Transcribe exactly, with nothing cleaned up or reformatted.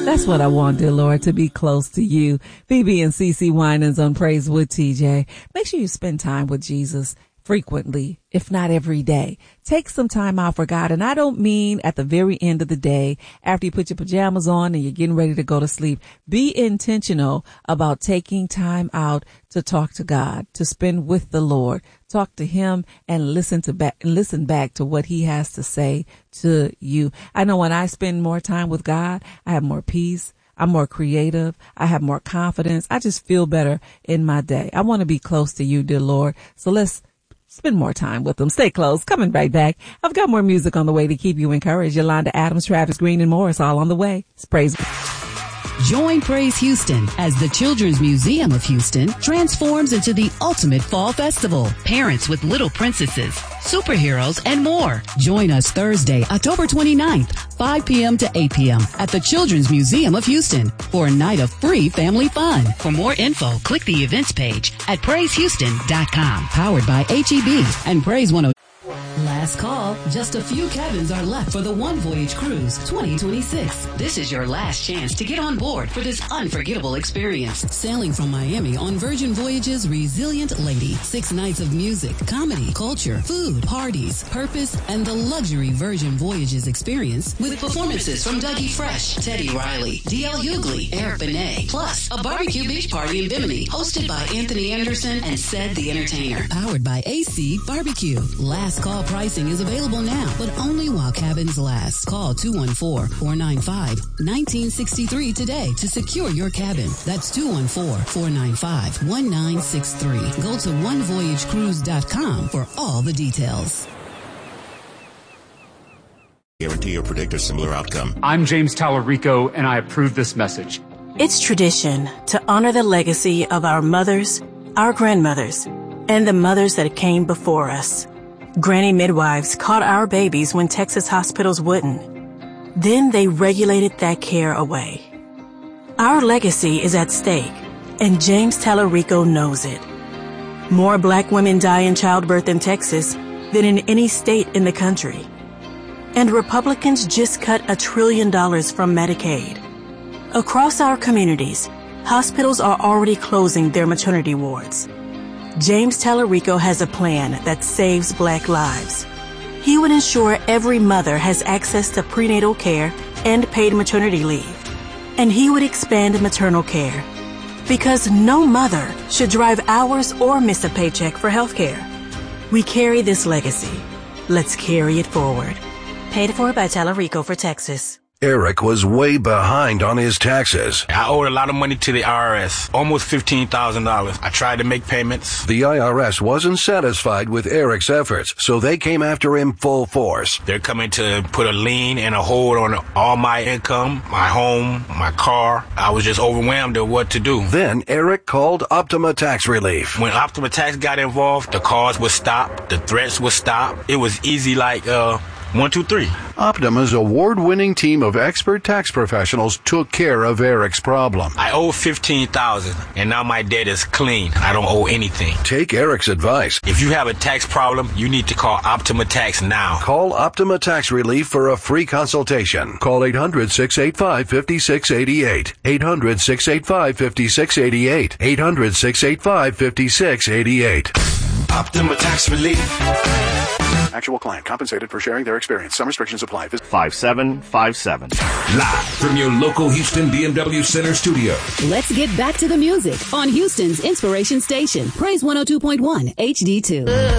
That's what I want, dear Lord, to be close to you. Phoebe and CeCe Winans on Praise with T J. Make sure you spend time with Jesus frequently, if not every day. Take some time out for God. And I don't mean at the very end of the day, after you put your pajamas on and you're getting ready to go to sleep. Be intentional about taking time out to talk to God, to spend with the Lord. Talk to him and listen to back, listen back to what he has to say to you. I know when I spend more time with God, I have more peace. I'm more creative. I have more confidence. I just feel better in my day. I want to be close to you, dear Lord. So let's spend more time with them. Stay close. Coming right back. I've got more music on the way to keep you encouraged. Yolanda Adams, Travis Green, and more. It's all on the way. It's Praise. Join Praise Houston as the Children's Museum of Houston transforms into the ultimate fall festival. Parents with little princesses, superheroes, and more. Join us Thursday, October twenty-ninth, five p.m. to eight p.m. at the Children's Museum of Houston for a night of free family fun. For more info, click the events page at praise houston dot com. Powered by H E B and Praise one oh two. Last call. Just a few cabins are left for the One Voyage Cruise twenty twenty-six. This is your last chance to get on board for this unforgettable experience. Sailing from Miami on Virgin Voyages Resilient Lady. Six nights of music, comedy, culture, food, parties, purpose, and the luxury Virgin Voyages experience with performances from Dougie Fresh, Teddy Riley, D L Hughley, Eric Benet, plus a barbecue beach party in Bimini hosted by Anthony Anderson and Ced the Entertainer. Powered by A C Barbecue. Last call pricing is available now, but only while cabins last. Call two one four, four nine five, one nine six three today to secure your cabin. That's two one four, four nine five, one nine six three. Go to one voyage cruise dot com for all the details. Guarantee or predict a similar outcome. I'm James Tallarico, and I approve this message. It's tradition to honor the legacy of our mothers, our grandmothers, and the mothers that came before us. Granny midwives caught our babies when Texas hospitals wouldn't. Then they regulated that care away. Our legacy is at stake, and James Tallarico knows it. More black women die in childbirth in Texas than in any state in the country. And Republicans just cut a trillion dollars from Medicaid. Across our communities, hospitals are already closing their maternity wards. James Tallarico has a plan that saves black lives. He would ensure every mother has access to prenatal care and paid maternity leave. And he would expand maternal care. Because no mother should drive hours or miss a paycheck for health care. We carry this legacy. Let's carry it forward. Paid for by Tallarico for Texas. Eric was way behind on his taxes. I owed a lot of money to the I R S, almost fifteen thousand dollars. I tried to make payments. The I R S wasn't satisfied with Eric's efforts, so they came after him full force. They're coming to put a lien and a hold on all my income, my home, my car. I was just overwhelmed at what to do. Then Eric called Optima Tax Relief. When Optima Tax got involved, the calls would stop, the threats would stop. It was easy like, uh... One, two, three. Optima's award-winning team of expert tax professionals took care of Eric's problem. I owe fifteen thousand dollars, and now my debt is clean. I don't owe anything. Take Eric's advice. If you have a tax problem, you need to call Optima Tax now. Call Optima Tax Relief for a free consultation. Call eight hundred, six eight five, five six eight eight. eight hundred, six eight five, five six eight eight. eight hundred, six eight five, five six eight eight. Optima Tax Relief. Actual client compensated for sharing their experience. Some restrictions apply. five seven five seven. Live from your local Houston B M W Center studio. Let's get back to the music on Houston's Inspiration Station. Praise one oh two point one H D two.